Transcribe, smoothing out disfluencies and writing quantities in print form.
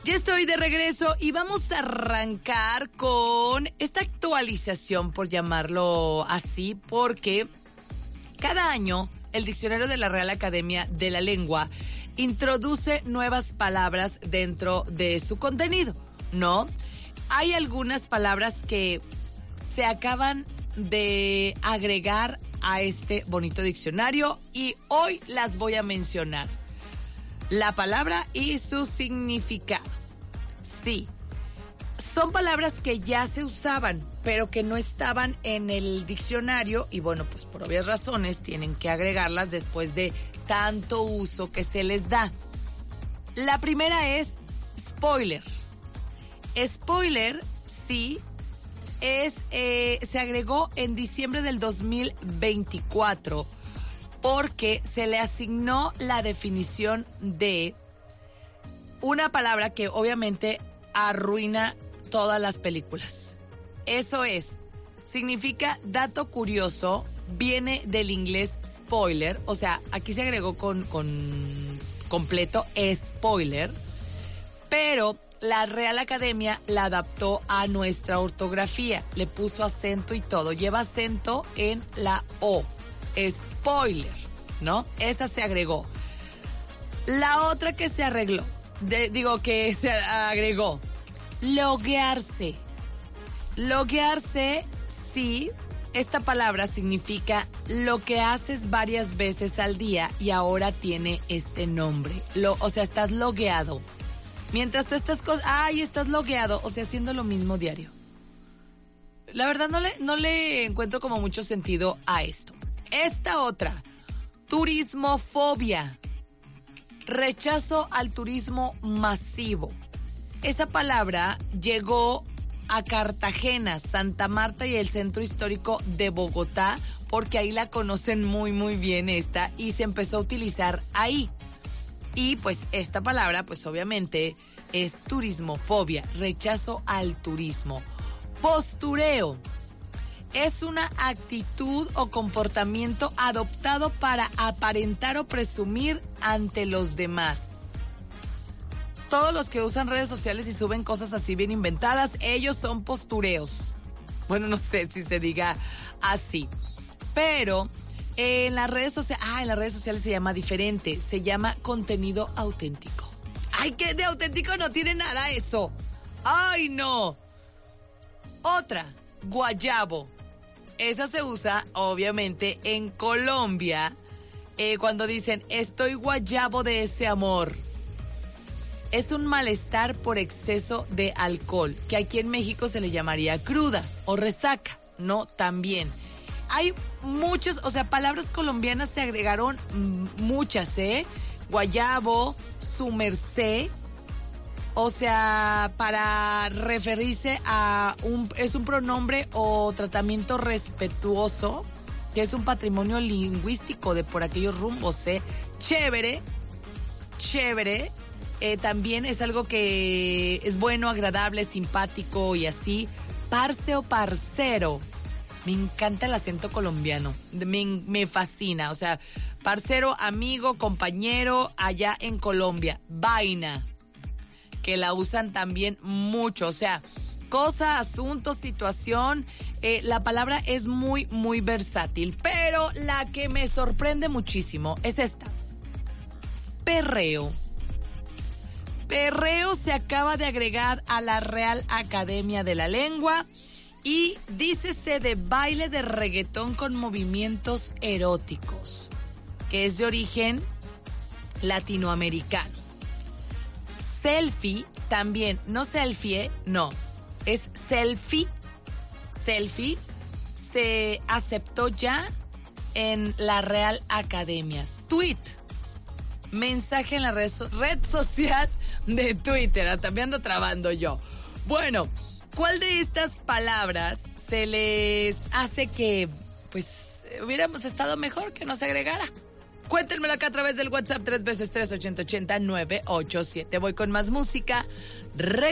Ya estoy de regreso y vamos a arrancar con esta actualización, por llamarlo así, porque cada año el Diccionario de la Real Academia de la Lengua introduce nuevas palabras dentro de su contenido, ¿no? Hay algunas palabras que se acaban de agregar a este bonito diccionario y hoy las voy a mencionar. La palabra y su significado. Sí, son palabras que ya se usaban, pero que no estaban en el diccionario y bueno, pues por obvias razones tienen que agregarlas después de tanto uso que se les da. La primera es spoiler. Spoiler, sí, se agregó en diciembre del 2024 porque se le asignó la definición de una palabra que obviamente arruina todas las películas. Eso es, significa dato curioso, viene del inglés spoiler, o sea, aquí se agregó con completo spoiler, pero la Real Academia la adaptó a nuestra ortografía, le puso acento y todo, lleva acento en la O, spoiler, ¿no? Esa se agregó. La otra que se arregló, que se agregó, loguearse. Loguearse, sí, esta palabra significa lo que haces varias veces al día y ahora tiene este nombre. O sea, estás logueado. Mientras tú estás estás logueado, o sea, haciendo lo mismo diario. La verdad no le encuentro como mucho sentido a esto. Esta otra, turismofobia. Rechazo al turismo masivo. Esa palabra llegó a Cartagena, Santa Marta y el centro histórico de Bogotá, porque ahí la conocen muy, muy bien esta y se empezó a utilizar ahí. Y pues esta palabra, pues obviamente es turismofobia, rechazo al turismo. Postureo. Es una actitud o comportamiento adoptado para aparentar o presumir ante los demás. Todos los que usan redes sociales y suben cosas así bien inventadas, ellos son postureos. Bueno, no sé si se diga así. Pero en las redes sociales se llama diferente, se llama contenido auténtico. ¡Ay, que de auténtico no tiene nada eso! ¡Ay, no! Otra, guayabo. Esa se usa, obviamente, en Colombia, cuando dicen, estoy guayabo de ese amor. Es un malestar por exceso de alcohol, que aquí en México se le llamaría cruda o resaca, ¿no? También. Hay muchos, o sea, palabras colombianas se agregaron muchas, Guayabo, su merced, o sea, para referirse a es un pronombre o tratamiento respetuoso, que es un patrimonio lingüístico de por aquellos rumbos, Chévere. También es algo que es bueno, agradable, simpático y así. Parce o parcero. Me encanta el acento colombiano, me fascina, o sea, parcero, amigo, compañero, allá en Colombia. Vaina, que la usan también mucho, o sea, cosa, asunto, situación, la palabra es muy, muy versátil, pero la que me sorprende muchísimo es esta, perreo. Perreo se acaba de agregar a la Real Academia de la Lengua. Y dícese de baile de reggaetón con movimientos eróticos, que es de origen latinoamericano. Selfie, también, no selfie, no, es selfie. Selfie se aceptó ya en la Real Academia. Tweet, mensaje en la red social de Twitter, hasta me ando trabando yo. Bueno, ¿cuál de estas palabras se les hace que, pues, hubiéramos estado mejor que no se agregara? Cuéntenmelo acá a través del WhatsApp 3 veces 3 80 80 987. Voy con más música.